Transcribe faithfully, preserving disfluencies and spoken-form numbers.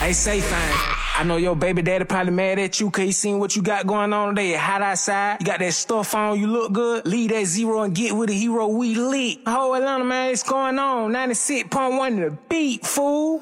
Hey, say fine. I know your baby daddy probably mad at you cause he seen what you got going on today. Hot outside. You got that stuff on, you look good. Leave that zero and get with the hero, we lit. Whole Atlanta, man, it's going on. ninety-six point one the beat, fool.